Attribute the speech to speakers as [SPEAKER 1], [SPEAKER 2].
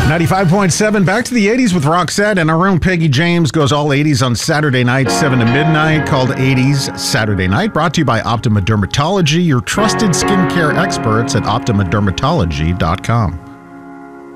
[SPEAKER 1] 95.7, back to the 80s with Roxette, and our own Peggy James goes all 80s on Saturday night, 7 to midnight, called 80s Saturday Night, brought to you by Optima Dermatology, your trusted skincare experts at OptimaDermatology.com.